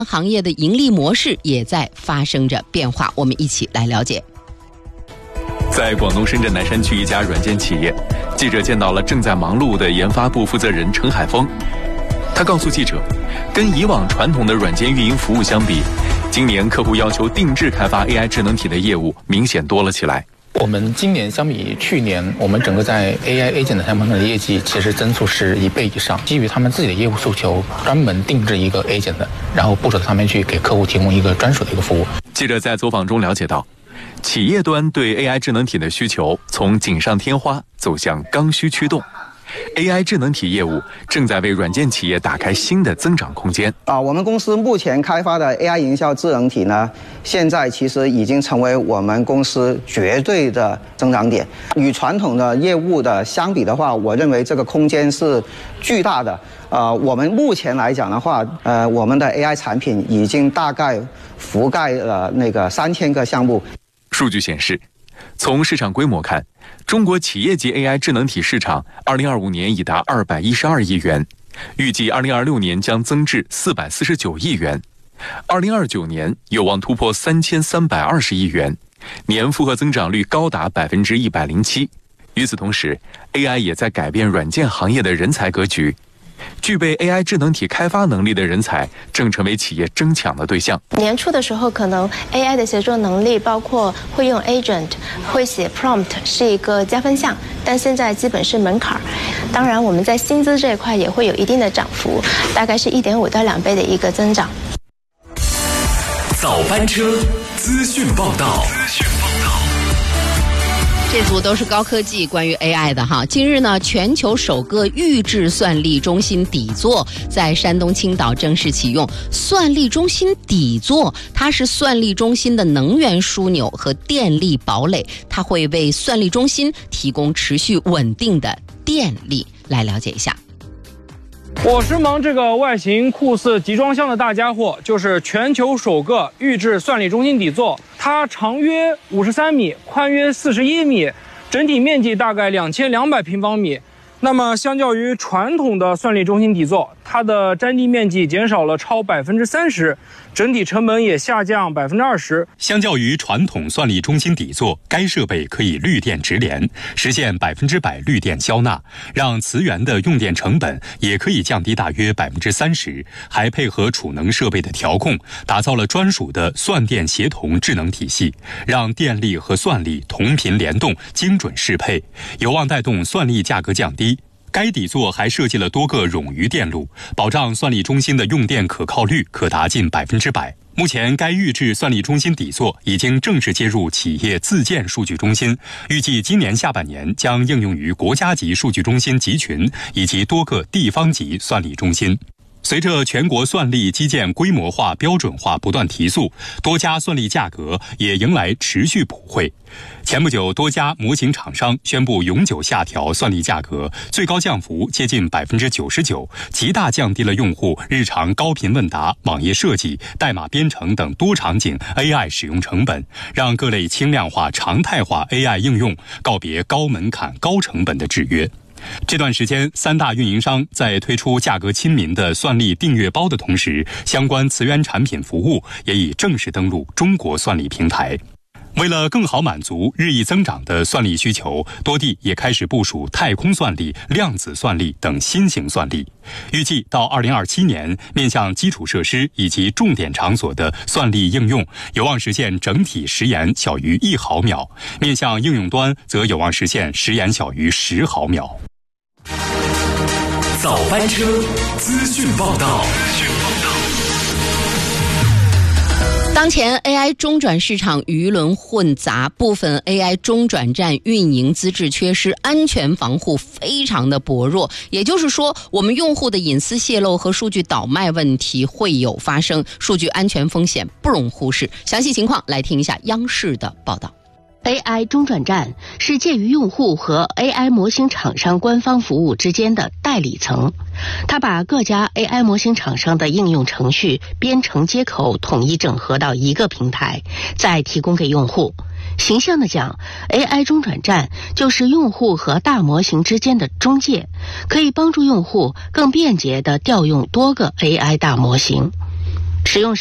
行业的盈利模式也在发生着变化，我们一起来了解。 在广东深圳南山区一家软件企业，记者见到了正在忙碌的研发部负责人陈海峰。他告诉记者，跟以往传统的软件运营服务相比，今年客户要求定制开发 AI 智能体的业务明显多了起来。 我们今年相比去年，我们整个在 AI agent 上面的业绩其实增速是1倍以上。基于他们自己的业务诉求，专门定制一个 agent， 然后部署到上面去给客户提供一个专属的一个服务。 记者在走访中了解到，企业端对 AI 智能体的需求从锦上添花走向刚需驱动。AI 智能体业务正在为软件企业打开新的增长空间。 我们公司目前开发的 AI 营销智能体呢，现在其实已经成为我们公司绝对的增长点。与传统的业务的相比的话，我认为这个空间是巨大的。我们目前来讲的话，我们的 AI 产品已经大概覆盖了3000个项目。 数据显示，从市场规模看，中国企业级 AI 智能体市场2025年已达212亿元，预计2026年将增至449亿元，2029年有望突破3320亿元，年复合增长率高达107%。与此同时 ，AI 也在改变软件行业的人才格局。具备 AI 智能体开发能力的人才正成为企业争抢的对象。 年初的时候，可能 AI 的协作能力，包括会用 agent、会写 prompt 是一个加分项，但现在基本是门槛。当然，我们在薪资这一块也会有一定的涨幅，大概是1.5到2倍的一个增长。 早班车，资讯报道。 这组都是高科技关于 AI 的哈。近日呢，全球首个预制算力中心底座在山东青岛正式启用。算力中心底座，它是算力中心的能源枢纽和电力堡垒，它会为算力中心提供持续稳定的电力。来了解一下。 我是忙这个外形酷似集装箱的大家伙，就是全球首个预制算力中心底座。它长约53米，宽约41米，整体面积大概2200平方米。那么相较于传统的算力中心底座，它的占地面积减少了超30%，整体成本也下降20%。 相较于传统算力中心底座，该设备可以绿电直连，实现100%绿电消纳，让磁源的用电成本也可以降低大约30%，还配合储能设备的调控，打造了专属的算电协同智能体系，让电力和算力同频联动，精准适配，有望带动算力价格降低。该底座还设计了多个冗余电路，保障算力中心的用电可靠率可达近100%。目前，该预制算力中心底座已经正式接入企业自建数据中心，预计今年下半年将应用于国家级数据中心集群以及多个地方级算力中心。随着全国算力基建规模化、标准化不断提速，多家算力价格也迎来持续普惠。前不久，多家模型厂商宣布永久下调算力价格，最高降幅接近99%，极大降低了用户日常高频问答、网页设计、代码编程等多场景 AI 使用成本，让各类轻量化、常态化 AI 应用告别高门槛、高成本的制约。这段时间，3大运营商在推出价格亲民的算力订阅包的同时，相关磁源产品服务也已正式登陆中国算力平台。为了更好满足日益增长的算力需求，多地也开始部署太空算力、量子算力等新型算力。预计到2027年，面向基础设施以及重点场所的算力应用有望实现整体时延小于1毫秒，面向应用端则有望实现时延小于10毫秒。 早班车，资讯报道。 当前 AI 中转市场鱼龙混杂，部分 AI 中转站运营资质缺失，安全防护非常的薄弱。也就是说，我们用户的隐私泄露和数据倒卖问题会有发生，数据安全风险不容忽视。详细情况来听一下央视的报道。 AI 中转站是介于用户和 AI 模型厂商官方服务之间的代理层，它把各家 AI 模型厂商的应用程序、编程接口统一整合到一个平台，再提供给用户。形象地讲， AI 中转站就是用户和大模型之间的中介，可以帮助用户更便捷地调用多个 AI 大模型。 使用